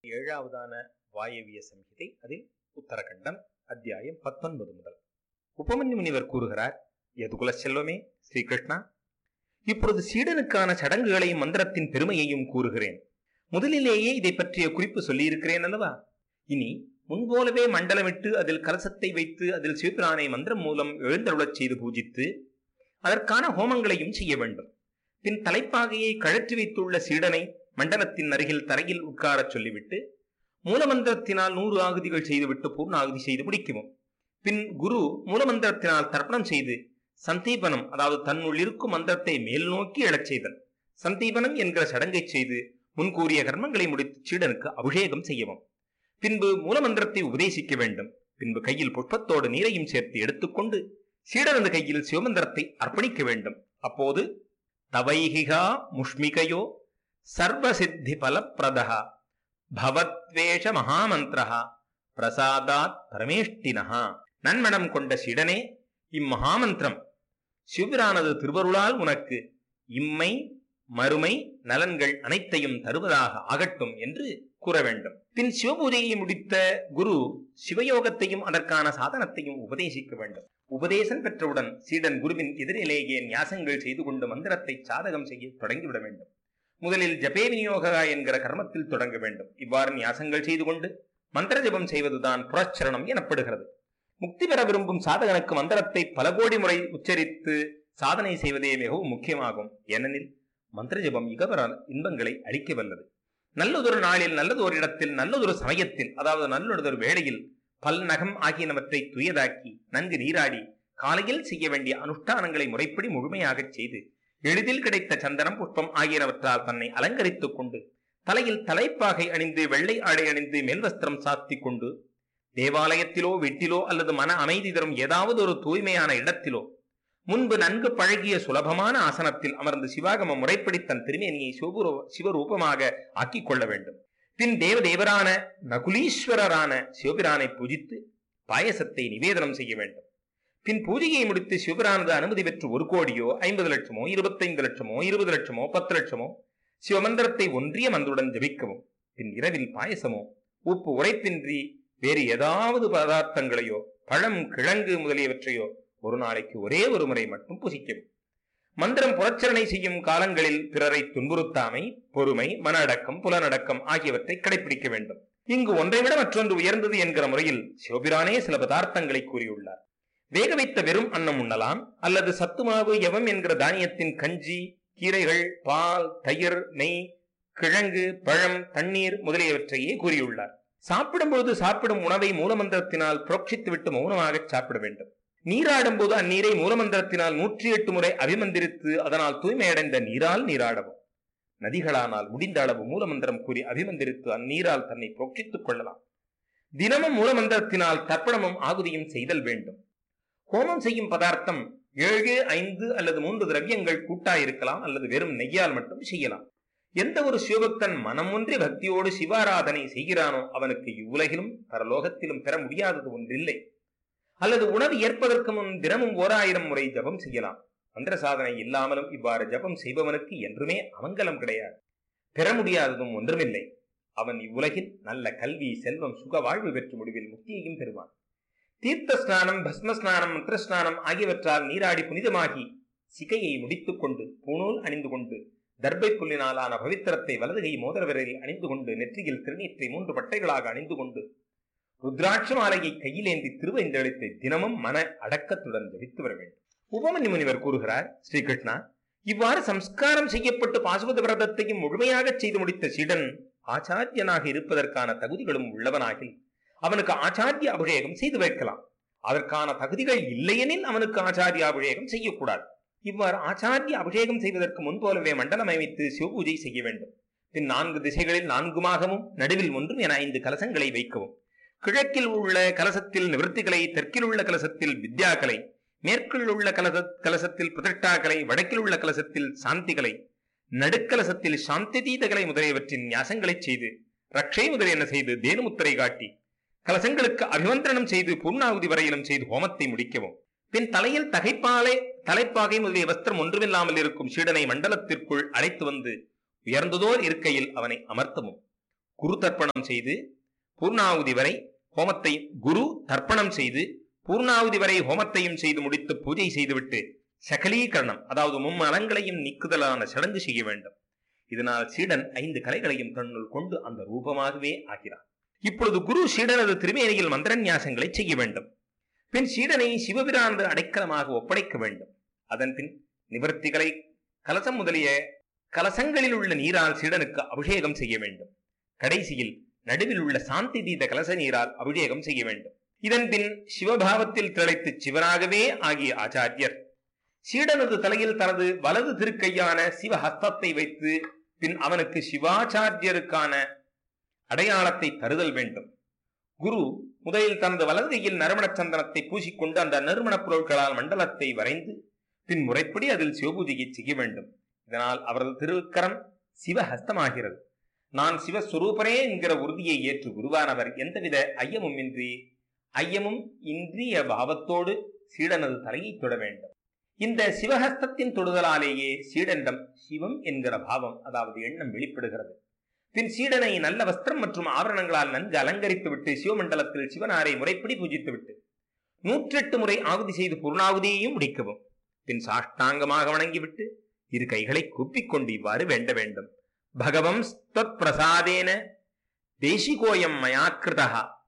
ஏழாவதான வாயவிய சம்ஹிதை, அதில் உத்தரகண்டம், அத்தியாயம் 19 முதல். உபமன்யு முனிவர் கூறுகிறார்: யதுகுல செல்வமே ஸ்ரீகிருஷ்ணா, இப்பொழுது சீடனுக்கான சடங்குகளையும் மந்திரத்தின் பெருமையையும் கூறுகிறேன். முதலிலேயே இதை பற்றிய குறிப்பு சொல்லியிருக்கிறேன் அல்லவா? இனி முன்போலவே மண்டலமிட்டு அதில் கலசத்தை வைத்து அதில் சிவபிரானை மந்திரம் மூலம் எழுந்தருளச் செய்து பூஜித்து அதற்கான ஹோமங்களையும் செய்ய வேண்டும். பின் தலைப்பாகையை கழற்றி வைத்துள்ள சீடனை மண்டலத்தின் அருகில் தரையில் உட்காரச் சொல்லிவிட்டு மூலமந்திரத்தினால் 100 ஆகுதிகள் செய்துவிட்டு பூர்ணாகுதி செய்து முடிக்கவும். பின் குரு மூலமந்திரத்தினால் தர்ப்பணம் செய்து சந்தீபனம், அதாவது தன்னுள் இருக்கும் மந்திரத்தை மேல் நோக்கி எழச் செய்தல், சந்தீபனம் என்கிற சடங்கை செய்து முன்கூறிய கர்மங்களை முடித்து சீடனுக்கு அபிஷேகம் செய்யவும். பின்பு மூலமந்திரத்தை உபதேசிக்க வேண்டும். பின்பு கையில் புஷ்பத்தோடு நீரையும் சேர்த்து எடுத்துக்கொண்டு சீடனது கையில் சிவமந்திரத்தை அர்ப்பணிக்க வேண்டும். அப்போது தவைகிகா முஷ்மிகையோ சர்வசித்தி பலப்பிரதா பவத்வேஷ மகாமந்திரஹா பிரசாதாத் பரமேஷ்டினஹா. நன்மனம் கொண்ட சீடனே, இம்மகாமந்திரம் சிவபிரானது திருவருளால் உனக்கு இம்மை மறுமை நலன்கள் அனைத்தையும் தருவதாக ஆகட்டும் என்று கூற வேண்டும். பின் சிவபூஜையை முடித்த குரு சிவயோகத்தையும் அதற்கான சாதனத்தையும் உபதேசிக்க வேண்டும். உபதேசம் பெற்றவுடன் சீடன் குருவின் எதிரிலேயே நியாசங்கள் செய்து கொண்டு மந்திரத்தை சாதகம் செய்ய தொடங்கிவிட வேண்டும். முதலில் ஜபே விநியோக என்கிற கர்மத்தில் தொடங்க வேண்டும். இவ்வாறு நியாசங்கள் செய்து கொண்டு மந்திர ஜபம் செய்வதுதான் புரச்சரணம் எனப்படுகிறது. முக்தி பெற விரும்பும் சாதகனுக்கு மந்திரத்தை பல கோடி முறை உச்சரித்து சாதனை செய்வதே மிகவும் முக்கியமாகும். ஏனெனில் மந்திர ஜபம் இகபர இன்பங்களை அளிக்க வல்லது. நல்லதொரு நாளில், நல்லதொரு இடத்தில், நல்லதொரு சமயத்தில், அதாவது நல்லதொரு வேளையில் பல் நகம் ஆகியனவற்றை துயதாக்கி நன்கு நீராடி காலையில் செய்ய வேண்டிய அனுஷ்டானங்களை முறைப்படி முழுமையாக செய்து எளிதில் கிடைத்த சந்தனம் புஷ்பம் ஆகியனவற்றால் தன்னை அலங்கரித்துக் கொண்டு தலையில் தலைப்பாகை அணிந்து வெள்ளை ஆடை அணிந்து மேல்வஸ்திரம் சாத்தி கொண்டு தேவாலயத்திலோ வீட்டிலோ அல்லது மன அமைதி தரும் ஏதாவது ஒரு தூய்மையான இடத்திலோ முன்பு நன்கு பழகிய சுலபமான ஆசனத்தில் அமர்ந்து சிவாகம முறைப்படி தன் திருமேனியை சிவரூபமாக ஆக்கிக் கொள்ள வேண்டும். பின் தேவதேவரான நகுலீஸ்வரரான சிவபிரானை பூஜித்து பாயசத்தை நிவேதனம் செய்ய வேண்டும். பின் பூஜையை முடித்து சிவபிரானது அனுமதி பெற்று 1 கோடியோ 50 லட்சமோ 25 லட்சமோ 20 லட்சமோ 10 லட்சமோ சிவமந்திரத்தை ஒன்றிய மந்திருடன் ஜபிக்கவும். பின் இரவில் பாயசமோ உப்பு உரைப்பின்றி வேறு ஏதாவது பதார்த்தங்களையோ பழம் கிழங்கு முதலியவற்றையோ ஒரு நாளைக்கு ஒரே ஒரு முறை மட்டும் புசிக்கவும். மந்திரம் புரச்சரணை செய்யும் காலங்களில் பிறரை துன்புறுத்தாமை, பொறுமை, மன அடக்கம், புலனடக்கம் ஆகியவற்றை கடைபிடிக்க வேண்டும். இங்கு ஒன்றை விட மற்றொன்று உயர்ந்தது என்கிற முறையில் சிவபிரானே சில பதார்த்தங்களை கூறியுள்ளார். வேக வைத்த வெறும் அன்னம் உண்ணலாம், அல்லது சத்துமாவு யவம் என்கிற தானியத்தின் கஞ்சி, கீரைகள், பால், தயிர், நெய், கிழங்கு, பழம், தண்ணீர் முதலியவற்றையே கூறியுள்ளார். சாப்பிடும்போது சாப்பிடும் உணவை மூலமந்திரத்தினால் புரோட்சித்து விட்டு மௌனமாக சாப்பிட வேண்டும். நீராடும் போது அந்நீரை மூலமந்திரத்தினால் 108 முறை அபிமந்திரித்து அதனால் தூய்மையடைந்த நீரால் நீராடவும். நதிகளானால் முடிந்த அளவு மூலமந்திரம் கூறி அபிமந்திரித்து அந்நீரால் தன்னை புரோட்சித்துக் கொள்ளலாம். தினமும் மூலமந்திரத்தினால் தர்ப்பணமும் ஆகுதியும் செய்தல் வேண்டும். ஹோமம் செய்யும் பதார்த்தம் 7, 5 அல்லது 3 திரவியங்கள் கூட்டாயிருக்கலாம், அல்லது வெறும் நெய்யால் மட்டும் செய்யலாம். எந்த ஒரு சிவபக்தன் மனம் ஒன்றி பக்தியோடு சிவாராதனை செய்கிறானோ அவனுக்கு இவ்வுலகிலும் பரலோகத்திலும் பெற முடியாதது ஒன்றில்லை. அல்லது உணவு ஏற்பதற்கு முன் தினமும் 1000 முறை ஜபம் செய்யலாம். மந்திர சாதனை இல்லாமலும் இவ்வாறு ஜபம் செய்பவனுக்கு என்றுமே அமங்கலம் கிடையாது, பெற முடியாததும் ஒன்றுமில்லை. அவன் இவ்வுலகில் நல்ல கல்வி, செல்வம், சுக வாழ்வு பெற்று முடிவில் முக்தியையும் பெறுவான். தீர்த்த ஸ்நானம், பஸ்ம ஸ்நானம், மந்திர ஸ்நானம் ஆகியவற்றால் நீராடி புனிதமாகி சிகையை முடித்துக் கொண்டு பூணூல் அணிந்து கொண்டு தர்பை புல்லினாலான பவித்திரத்தை வலதுகை மோதிர விரலில் அணிந்து கொண்டு நெற்றியில் திருநீற்றை 3 பட்டைகளாக அணிந்து கொண்டு ருத்ராட்ச மாலையை கையிலேந்தி திருவைந்தெழுத்தை தினமும் மன அடக்கத்துடன் ஜபித்து வர வேண்டும். உபமன்யு முனிவர் கூறுகிறார்: ஸ்ரீகிருஷ்ணா, இவ்வாறு சம்ஸ்காரம் செய்யப்பட்டு பாசுபத விரதத்தையும் முழுமையாக செய்து முடித்த சீடன் ஆச்சாரியனாக இருப்பதற்கான தகுதிகளும் உள்ளவனாகில் அவனுக்கு ஆச்சாரிய அபிஷேகம் செய்து வைக்கலாம். அதற்கான தகுதிகள் இல்லையெனில் அவனுக்கு ஆச்சாரிய அபிஷேகம் செய்யக்கூடாது. இவ்வாறு ஆச்சாரிய அபிஷேகம் செய்வதற்கு முன்போலவே மண்டலம் அமைத்து சிவபூஜை செய்ய வேண்டும். பின் 4 திசைகளில் 4 நடுவில் 1 என 5 கலசங்களை வைக்கவும். கிழக்கில் உள்ள கலசத்தில் நிவர்த்திகளை, தெற்கில் உள்ள கலசத்தில் வித்யாக்களை, மேற்கில் உள்ள கலசத்தில் பிரதிஷ்டாக்களை, வடக்கில் உள்ள கலசத்தில் சாந்திகளை, நடுக்கலசத்தில் சாந்தி தீதகளை முதலியவற்றின் நியாசங்களை செய்து ரக்ஷை முதலியன செய்து தேனுமுத்திரை காட்டி கலசங்களுக்கு அபிமந்திரணம் செய்து பூர்ணாகுதி வரையிலும் செய்து ஹோமத்தை முடிக்கவும். பின் தலையில் தலைப்பாகை முதலிய வஸ்திரம் ஒன்றுமில்லாமல் இருக்கும் சீடனை மண்டலத்திற்குள் அழைத்து வந்து உயர்ந்ததோர் இருக்கையில் அவனை அமர்த்தவும். குரு தர்ப்பணம் செய்து பூர்ணாகுதி வரை ஹோமத்தை குரு தர்ப்பணம் செய்து பூர்ணாகுதி வரை ஹோமத்தையும் செய்து முடித்து பூஜை செய்துவிட்டு சகலீகரணம், அதாவது மும்மலங்களையும் நீக்குதலான சடங்கு செய்ய வேண்டும். இதனால் சீடன் 5 கலைகளையும் தன்னுள் கொண்டு அந்த ரூபமாகவே ஆகிறார். இப்பொழுது குரு சீடனது திருமேனியில் மந்திரநியாசங்களை செய்ய வேண்டும். பின் சீடனை சிவபிரானது அடைக்கலமாக ஒப்படைக்க வேண்டும். அதன் பின் நிவர்த்திகளை கலசம் முதலிய கலசங்களில் உள்ள நீரால் சீடனுக்கு அபிஷேகம் செய்ய வேண்டும். கடைசியில் நடுவில் உள்ள சாந்தி தீத கலச நீரால் அபிஷேகம் செய்ய வேண்டும். இதன் பின் சிவபாவத்தில் திளைத்து சிவனாகவே ஆகிய ஆச்சாரியர் சீடனது தலையில் தனது வலது திருக்கையான சிவஹஸ்தத்தை வைத்து பின் அவனுக்கு சிவாச்சாரியருக்கான அடையாளத்தை தருதல் வேண்டும். குரு முதலில் தனது வலது கையில் நறுமண சந்தனத்தை பூசிக்கொண்டு அந்த நறுமணப் பொருட்களால் மண்டலத்தை வரைந்து பின் முறைப்படி அதில் சிவபூஜையை செய்ய வேண்டும். இதனால் அவரது திருக்கரம் சிவஹஸ்தமாகிறது. நான் சிவஸ்வரூபனே என்கிற உறுதியை ஏற்று குருவானவர் எந்தவித ஐயமும் இன்றிய பாவத்தோடு சீடனது தலையை தொட வேண்டும். இந்த சிவஹஸ்தத்தின் தொடுதலாலேயே சீடனிடம் சிவம் என்கிற பாவம், அதாவது எண்ணம் வெளிப்படுகிறது. பின் சீடனை நல்ல வஸ்திரம் மற்றும் ஆபரணங்களால் நன்கு அலங்கரித்து விட்டு சிவமண்டலத்தில் சிவனாரை முறைப்படி பூஜித்துவிட்டு 108 முறை ஆகுதி செய்து பூர்ணாகுதியையும் முடிக்கவும். பின் சாஷ்டாங்கமாக வணங்கிவிட்டு இரு கைகளை கூப்பிக்கொண்டு இவ்வாறு வேண்ட வேண்டும். பகவம் ஸ்தத் பிரசாதேன தேசிகோயம் மயாக்கிருதா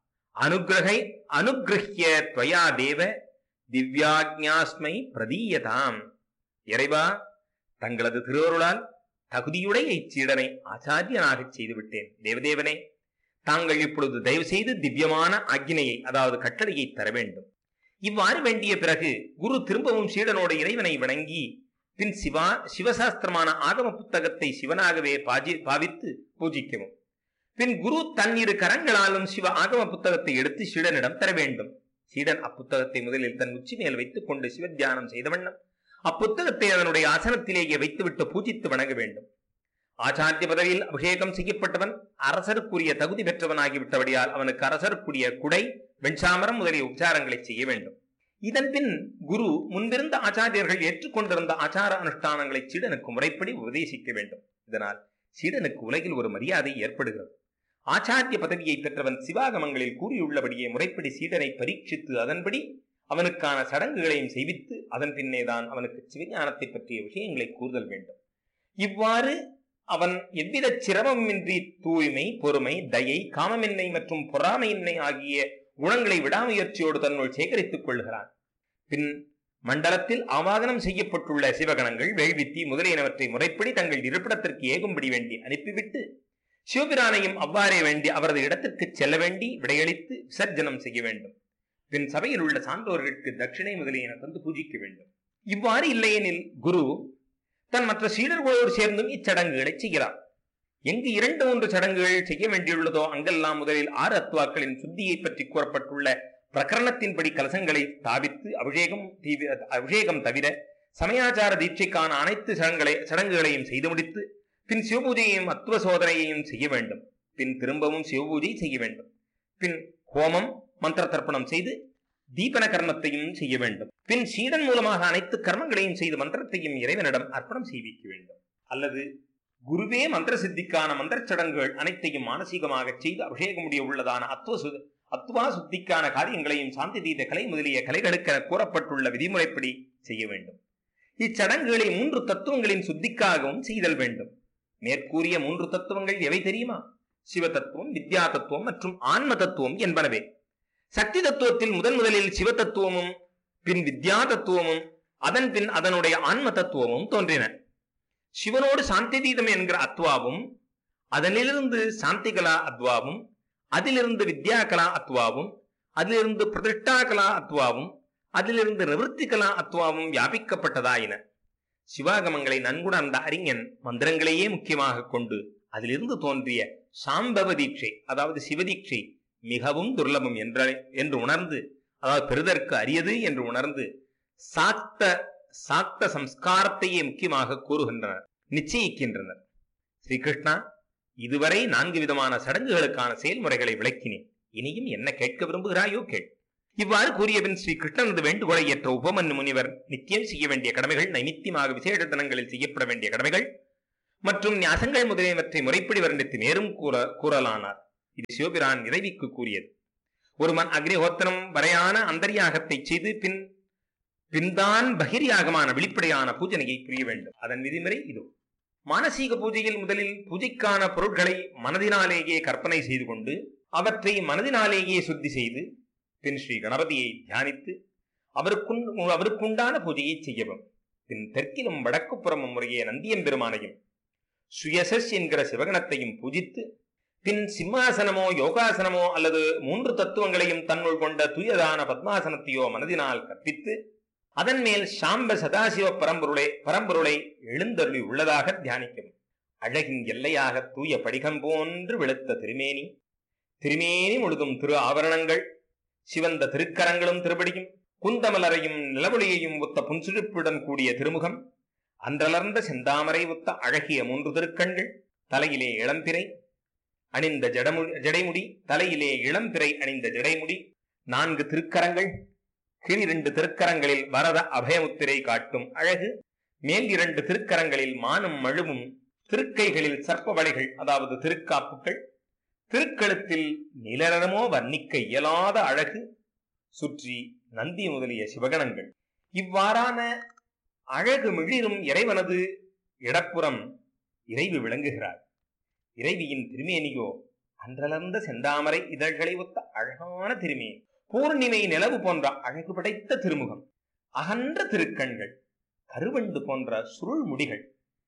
அனுகிரஹ்ய த்வயா தேவ திவ்யாக்ஞாஸ்மை பிரதீயதாம். இறைவா, தங்களது திருவருளால் தகுதியுடைய இச்சீடனை ஆச்சாரியனாக செய்துவிட்டேன். தேவதேவனே, தாங்கள் இப்பொழுது தயவு செய்து திவ்யமான ஆக்ஞையை, அதாவது கட்டளையை தர வேண்டும். இவ்வாறு வேண்டிய பிறகு குரு திரும்பவும் சீடனோட இறைவனை வணங்கி பின் சிவசாஸ்திரமான ஆகம புத்தகத்தை சிவனாகவே பாவித்து பூஜிக்கவும். பின் குரு தன் 2 கரங்களாலும் சிவ ஆகம புத்தகத்தை எடுத்து சீடனிடம் தர வேண்டும். சீடன் அப்புத்தகத்தை முதலில் தன் உச்சி மேல் வைத்துக் கொண்டு சிவத்தியானம் செய்த வண்ணம் அப்புத்தகத்தை அதனுடைய ஆசனத்திலேயே வைத்துவிட்டு பூஜித்து வணங்க வேண்டும். ஆச்சாரிய பதவியில் அபிஷேகம் செய்யப்பட்டவன் அரசருக்குரிய தகுதி பெற்றவனாகிவிட்டபடியால் அவனுக்கு அரசருக்குரிய குடை, வெண்சாமரம் முதலிய உபச்சாரங்களை செய்ய வேண்டும். இதன் பின் குரு முன்பிருந்த ஆச்சாரியர்கள் ஏற்றுக்கொண்டிருந்த ஆச்சார அனுஷ்டானங்களை சீடனுக்கு முறைப்படி உபதேசிக்க வேண்டும். இதனால் சீடனுக்கு உலகில் ஒரு மரியாதை ஏற்படுகிறது. ஆச்சாரிய பதவியை பெற்றவன் சிவாகமங்களில் கூறியுள்ளபடியே முறைப்படி சீடனை பரீட்சித்து அதன்படி அவனுக்கான சடங்குகளையும் செய்வித்து அதன் பின்னேதான் அவனுக்கு சிவஞானத்தை பற்றிய விஷயங்களை கூறுதல் வேண்டும். இவ்வாறு அவன் எவ்வித சிரமமின்றி தூய்மை, பொறுமை, தயை, காமமின்மை மற்றும் பொறாமையின்மை ஆகிய குணங்களை விடாமுயற்சியோடு தன்னுள் சேகரித்துக் கொள்கிறான். பின் மண்டலத்தில் ஆவாகனம் செய்யப்பட்டுள்ள சிவகணங்கள், வேள்வித்தி முதலியனவற்றை முறைப்படி தங்கள் இருப்பிடத்திற்கு ஏகும்படி வேண்டி அனுப்பிவிட்டு சிவபிரானையும் அவ்வாறே வேண்டி அவரது இடத்திற்கு செல்ல வேண்டி விடையளித்து விசர்ஜனம் செய்ய வேண்டும். பின் சபையில் உள்ள சான்றோர்களுக்கு தட்சிணை முதலியன தந்து பூஜிக்க வேண்டும். இவ்வாறு இல்லையெனில் குரு தன் மற்ற சீடர்களோடு சேர்ந்தும் இச்சடங்குகளை செய்கிறார். எங்கு 2-3 சடங்குகள் செய்ய வேண்டியுள்ளதோ அங்கெல்லாம் முதலில் 6 அத்வாக்களின் சுத்தியை பற்றி கூறப்பட்டுள்ள பிரகரணத்தின்படி கலசங்களை ஸ்தாபித்து அபிஷேகம் தவிர சமயாச்சார தீட்சைக்கான அனைத்து சடங்குகளையும் செய்து முடித்து பின் சிவபூஜையையும் அத்துவ சோதனையையும் செய்ய வேண்டும். பின் திரும்பவும் சிவபூஜை செய்ய வேண்டும். பின் ஹோமம், மந்திர தர்ப்பணம் செய்து தீபன கர்மத்தையும் செய்ய வேண்டும். பின் சீடன் மூலமாக அனைத்து கர்மங்களையும் செய்து மந்திரத்தையும் இறைவனிடம் அர்ப்பணம் செய்விக்க வேண்டும். அல்லது குருவே மந்திர சித்திக்கான மந்திர சடங்குகள் அனைத்தையும் மானசீகமாக செய்து அபிஷேக முடிய உள்ளதான அத்துவா சுத்திக்கான காரியங்களையும் சாந்தி தீத கலை முதலிய கலைகளுக்கென கூறப்பட்டுள்ள விதிமுறைப்படி செய்ய வேண்டும். இச்சடங்குகளை 3 தத்துவங்களின் சுத்திக்காகவும் செய்தல் வேண்டும். மேற்கூறிய 3 தத்துவங்கள் எவை தெரியுமா? சிவ தத்துவம், வித்யா தத்துவம் மற்றும் ஆன்ம தத்துவம் என்பனவே. சக்தி தத்துவத்தில் முதலில் சிவ தத்துவமும் பின் வித்யா தத்துவமும் அதன் பின் அதனுடைய ஆன்ம தத்துவமும் தோன்றின. சிவனோடு சாந்தி தீதம் என்கிற அத்வாவும், அதனிலிருந்து சாந்திகலா அத்வாவும், அதிலிருந்து வித்யா கலா அத்வாவும், அதிலிருந்து பிரதிஷ்டா கலா அத்வாவும், அதிலிருந்து நிவர்த்தி கலா அத்வாவும் வியாபிக்கப்பட்டதாயின. சிவாகமங்களை நன்குணர்ந்த அறிஞன் மந்திரங்களையே முக்கியமாக கொண்டு அதிலிருந்து தோன்றிய சாம்பவ தீட்சை, அதாவது சிவதீட்சை மிகவும் துர்லபம் என்று உணர்ந்து, அதாவது பெறுதற்கு அரியது என்று உணர்ந்து சாக்த சம்ஸ்காரத்தையே முக்கியமாக கூறுகின்றனர், நிச்சயிக்கின்றனர். ஸ்ரீகிருஷ்ணா, இதுவரை 4 விதமான சடங்குகளுக்கான செயல்முறைகளை விளக்கினேன். இனியும் என்ன கேட்க விரும்புகிறாயோ கேள். இவ்வாறு கூறியபின் ஸ்ரீ கிருஷ்ணனது வேண்டுகோளை ஏற்ற உபமன்யு முனிவர் நித்தியம் செய்ய வேண்டிய கடமைகள், நைமித்தியமாக விசேஷ தினங்களில் செய்யப்பட வேண்டிய கடமைகள் மற்றும் ஞாசங்கள் முதலியவற்றை முறைப்படி வர்ணித்து மேலும் கூறலானார். இது சிவபிரான் இறைவிக்கு கூறியது. ஒருவன் அக்னிஹோத்திரம் வரையான அந்தர்யாகத்தை செய்து பின்தான் பகிர்யாகமான வெளிப்படையான பூஜனையை புரிய வேண்டும். அதன் விதிமுறை இது. மானசீக பூஜையில் முதலில் பூஜைக்கான பொருட்களை மனதினாலேயே கற்பனை செய்து கொண்டு அவற்றை மனதினாலேயே சுத்தி செய்து பின் ஸ்ரீ கணபதியை தியானித்து அவருக்குண்டான பூஜையை செய்யவும். பின் தெற்கிலும் வடக்கு புறமும் முறையே நந்தியம்பெருமானையும் சுயசஸ் என்கிற சிவகணத்தையும் பூஜித்து பின் சிம்மாசனமோ யோகாசனமோ அல்லது 3 தத்துவங்களையும் தன்னுள் கொண்ட தூயதான பத்மாசனத்தையோ மனதினால் கற்பித்து அதன் மேல் சாம்ப சதாசிவ பரம்பொருளை எழுந்தருளி உள்ளதாக தியானிக்கும். அழகின் எல்லையாக தூய படிகம் போன்று வெளுத்த திருமேனி முழுதும் திரு ஆவரணங்கள், சிவந்த திருக்கரங்களும் திருப்படியும், குந்தமலரையும் நிலவொளியையும் ஒத்த புன்சிரிப்புடன் கூடிய திருமுகம், அன்றலர்ந்த செந்தாமரை ஒத்த அழகிய 3 திருக்கண்கள், தலையிலே இளம்பிறை அணிந்த ஜடைமுடி, தலையிலே இளம்பிறை அணிந்த ஜடைமுடி, 4 திருக்கரங்கள், கீழ் 2 திருக்கரங்களில் வரத அபயமுத்திரை காட்டும் அழகு, மேல் 2 திருக்கரங்களில் மானும் மழுவும், திருக்கைகளில் சர்ப்ப வளைகள் அதாவது திருக்காப்புகள், திருக்கழுத்தில் நிலரமோ வர்ணிக்க இயலாத அழகு, சுற்றி நந்தி முதலிய சிவகணங்கள். இவ்வாறான அழகு மிளிரும் இறைவனது இடப்புறம் இறைவி விளங்குகிறார். இறைவியின் திருமேனியோ அன்றலர்ந்த செந்தாமரை இதழ்களை ஒத்த அழகான திருமேனி, பூர்ணிமை நிலவு போன்ற அழகு படைத்த திருமுகம், அகன்ற திருக்கண்கள், கருவண்டு போன்ற சுருள் முடிகள்,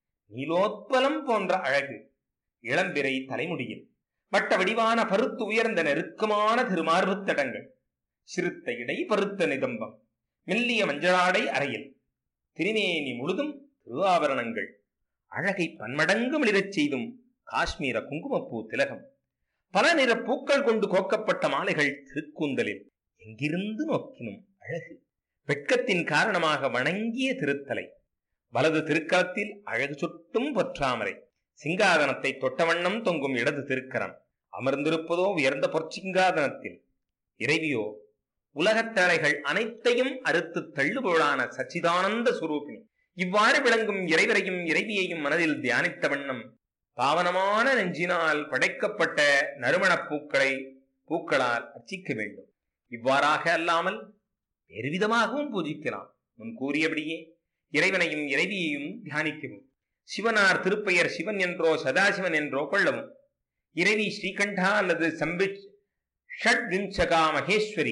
நீலோத்பலம் போன்ற அழகு, இளம்பிறை தலைமுடியில், வட்ட வடிவான பருத்து உயர்ந்த நெருக்கமான திருமார்புத்தடங்கள், சிறுத்த இடை பருத்த நிதம்பம், மெல்லிய மஞ்சளாடை அறையில், திருமேனி முழுதும் திருவாபரணங்கள், அழகை பன்மடங்கு மிளிரச் செய்தும் காஷ்மீர குங்குமப்பூ திலகம், பல நிற பூக்கள் கொண்டு கோக்கப்பட்ட மாலைகள் திருக்கூந்தலில், எங்கிருந்து நோக்கினும் அழகு, வெட்கத்தின் காரணமாக வணங்கிய திருத்தலை, வலது திருக்கரத்தில் அழகு சொட்டும் பொற்றாமரை, சிங்காதனத்தை தொட்ட வண்ணம் தொங்கும் இடது திருக்கரம், அமர்ந்திருப்பதோ உயர்ந்த பொற்சிங்காதனத்தில். இறைவியோ உலகத்தலைகள் அனைத்தையும் அறுத்து தள்ளுபொருளான சச்சிதானந்த சுரூபிணி. இவ்வாறு விளங்கும் இறைவரையும் இறைவியையும் மனதில் தியானித்த வண்ணம் பாவனமான நெஞ்சினால் படைக்கப்பட்ட நறுமணப் பூக்களால் அர்ச்சிக்க வேண்டும். இவ்வாறாக அல்லாமல் வேறுவிதமாகவும் பூஜிக்கலாம். முன் கூறியபடியே இறைவனையும் இறைவியையும் தியானிக்கவும். சிவனார் திருப்பெயர் சிவன் என்றோ சதாசிவன் என்றோ கொள்ளவும். இறைவி ஸ்ரீகண்டா அல்லது ஷட்விம்சகா மகேஸ்வரி,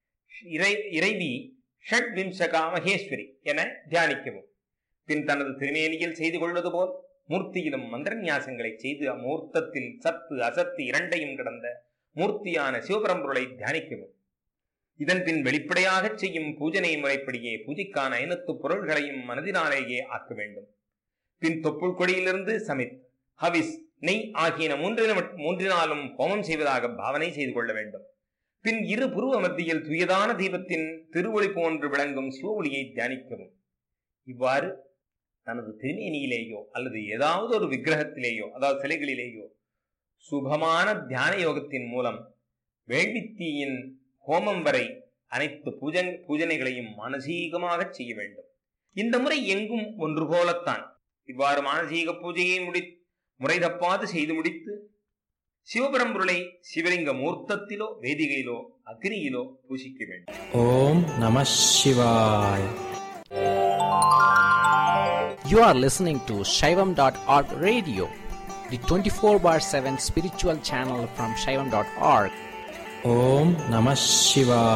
இறைவி ஷட்விம்சகா மகேஸ்வரி என தியானிக்கவும். பின் தனது திருமேனியில் செய்து கொள்வது போல் மூர்த்தியிலும் மந்திரநியாசங்களை செய்து அம்மூர்த்தத்தில் சத்து அசத்து இரண்டையும் கடந்த மூர்த்தியான சிவபரம்பொருளை தியானிக்கவும். இதன் பின் வெளிப்படையாக செய்யும் பூஜனை முறைப்படியே பூஜைக்கான அனைத்து பொருள்களையும் மனதினாலேயே ஆக்க வேண்டும். பின் தொப்புள் கொடியிலிருந்து சமித், ஹவிஸ், நெய் ஆகியன மூன்றினாலும் ஹோமம் செய்வதாக பாவனை செய்து கொள்ள வேண்டும். பின் 2 புருவ மத்தியில் துயதான தீபத்தின் திருவொளி போன்று விளங்கும் சிவ ஒளியை தியானிக்கவும். இவ்வாறு தனது திருமேனியிலேயோ அல்லது ஏதாவது ஒரு விக்கிரகத்திலேயோ அதாவது சிலைகளிலேயோ சுபமான தியான யோகத்தின் மூலம் வேள்வித்தீயின் ஹோமம் வரை அனைத்து பூஜனைகளையும் மானசீகமாக செய்ய வேண்டும். இந்த முறை எங்கும் ஒன்று போலத்தான். இவ்வாறு மானசீக பூஜையை முறை தப்பாது செய்து முடித்து சிவபரம்பொருளை சிவலிங்க மூர்த்தத்திலோ வேதிகையிலோ அக்னியிலோ பூசிக்க வேண்டும். ஓம் நம சிவாய. You are listening to Shaivam.org radio, the 24/7 spiritual channel from Shaivam.org. Om Namah Shivaya.